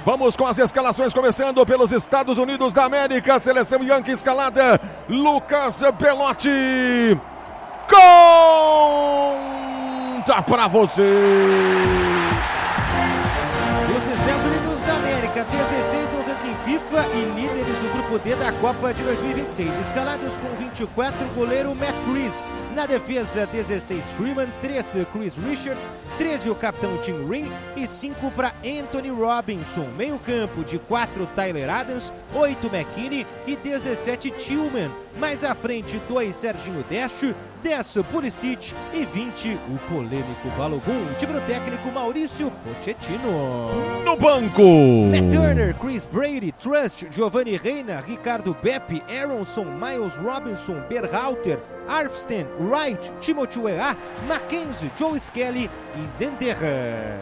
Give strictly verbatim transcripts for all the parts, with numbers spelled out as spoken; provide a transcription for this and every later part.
Vamos com as escalações, começando pelos Estados Unidos da América. Seleção Yankee escalada, Lucas Belotti. Conta pra você. Os Estados Unidos da América, dezesseis no ranking FIFA e líderes do grupo D da Copa de dois mil e vinte e seis. Escalados com vinte e quatro, goleiro Matt Freese. Na defesa, dezesseis Freeman, treze Chris Richards, treze o capitão Tim Ring e cinco para Anthony Robinson. Meio campo de quatro Tyler Adams, oito McKinney e dezessete Tillman. Mais à frente, dois Serginho Dest, dez Pulisic e vinte o polêmico Balogun. Time técnico Maurício Pochettino. No banco, Matt Turner, Chris Brady, Trust, Giovanni Reina, Ricardo Beppe, Aronson, Miles Robinson, Berhalter, Arfsten, Wright, Timothy Weah, Mackenzie, Joe Skelly e Zenderras.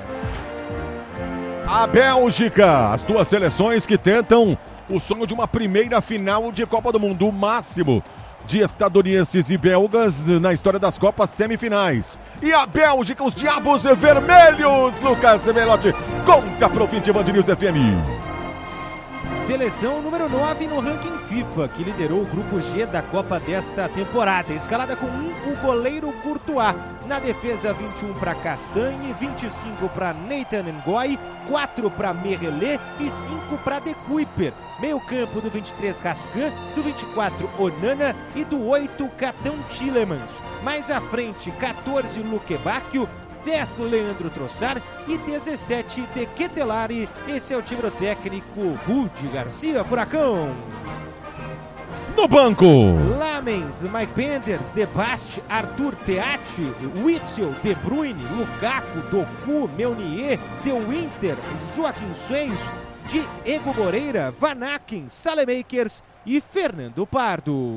A Bélgica, as duas seleções que tentam o sonho de uma primeira final de Copa do Mundo, o máximo de estadunidenses e belgas na história das Copas semifinais. E a Bélgica, os Diabos Vermelhos, Lucas Belotti, conta pro fim de Band News F M. Seleção número nove no ranking FIFA, que liderou o grupo G da Copa desta temporada. Escalada com um, o goleiro Courtois. Na defesa, vinte e um para Castanhe, vinte e cinco para Nathan Ngoy, quatro para Merelê e cinco para De Kuyper. Meio campo do vinte e três, Rascan, do vinte e quatro, Onana e do oito, Capitão Tielemans. Mais à frente, quatorze, Luque Bacchio, dez, Leandro Trossard e dezessete, De Ketelare. Esse é o time técnico Rudi Garcia, Furacão. No banco, Lamens, Mike Penders, De Bast, Arthur Teati, Witzel, De Bruyne, Lukaku, Doku, Meunier, De Winter, Joaquim Seis, Diego Moreira, Van Aken, Salemakers e Fernando Pardo.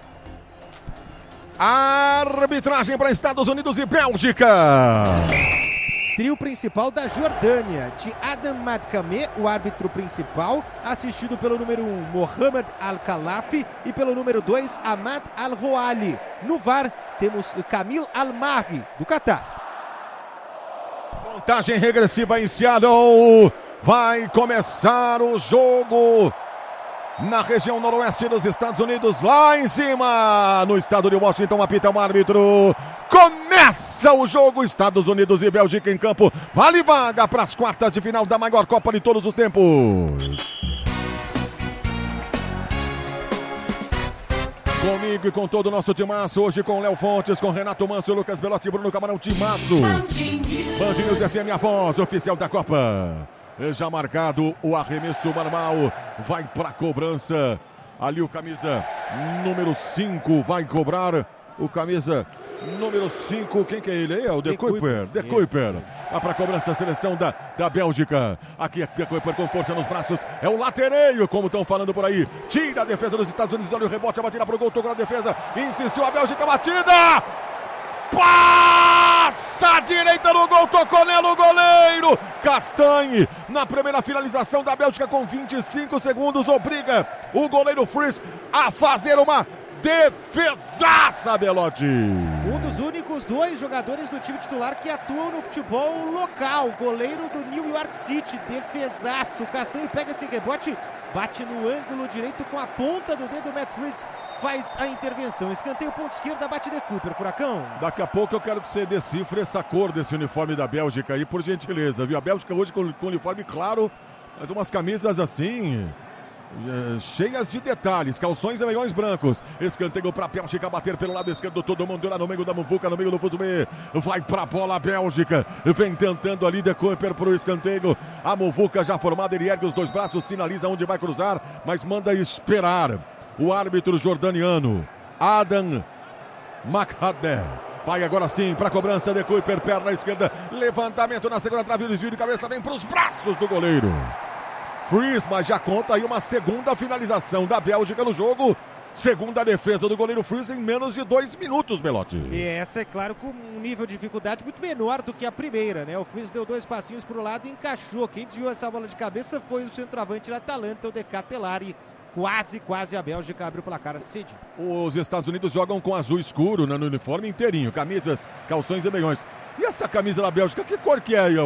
Arbitragem para Estados Unidos e Bélgica. Trio principal da Jordânia, de Adam Madkameh, o árbitro principal, assistido pelo número um, Mohamed Al-Khalafi, e pelo número dois, Ahmad Al-Roali. No V A R, temos Kamil Al-Mahri, do Catar. Contagem regressiva em Seattle. Vai começar o jogo na região noroeste dos Estados Unidos, lá em cima, no estado de Washington, apita o árbitro. Começa o jogo, Estados Unidos e Bélgica em campo. Vale vaga para as quartas de final da maior Copa de todos os tempos. Comigo e com todo o nosso timaço, hoje com Léo Fontes, com Renato Manso, Lucas Belotti, Bruno Camarão, timaço. Band News F M, a voz oficial da Copa. Já marcado o arremesso normal, vai para cobrança. Ali o camisa número cinco vai cobrar. O camisa número cinco, quem que é ele? É o De Kuyper. De Kuyper. Vai para cobrança a seleção da, da Bélgica. Aqui é De Kuyper com força nos braços. É o latereio, como estão falando por aí. Tira a defesa dos Estados Unidos. Olha o rebote, a batida pro gol. Tocou na defesa. Insistiu a Bélgica, batida. Passa a direita no gol, tocou nela o goleiro Castanhe, na primeira finalização da Bélgica com vinte e cinco segundos, obriga o goleiro Freese a fazer uma defesaça, Belotti. Um dos únicos dois jogadores do time titular que atuam no futebol local, goleiro do New York City, defesaço. Castanhe pega esse rebote, bate no ângulo direito com a ponta do dedo, Matt Freese faz a intervenção. Escanteio, ponto esquerda, bate De Kuyper, Furacão. Daqui a pouco eu quero que você decifre essa cor desse uniforme da Bélgica aí, por gentileza, viu? A Bélgica hoje com, com uniforme claro, mas umas camisas assim, cheias de detalhes, calções e meiões brancos. Escanteio para a Bélgica bater pelo lado esquerdo, todo mundo lá no meio da muvuca, no meio do Fuzumê. Vai para a bola a Bélgica, vem tentando ali De Kuyper para o escanteio. A muvuca já formada, ele ergue os dois braços, sinaliza onde vai cruzar, mas manda esperar. O árbitro jordaniano, Adam Madkameh. Vai agora sim para a cobrança, De Kuyper, perna esquerda, levantamento na segunda trave, o desvio de cabeça, vem para os braços do goleiro Freese, mas já conta aí uma segunda finalização da Bélgica no jogo. Segunda defesa do goleiro Freese em menos de dois minutos, Belotti. E essa, é claro, com um nível de dificuldade muito menor do que a primeira, né? O Freese deu dois passinhos para o lado e encaixou. Quem desviou essa bola de cabeça foi o centroavante da Atalanta, o De Ketelare. Quase, quase a Bélgica abre o placar cedinho. Os Estados Unidos jogam com azul escuro, né, no uniforme inteirinho. Camisas, calções e meiões. E essa camisa da Bélgica, que cor que é aí?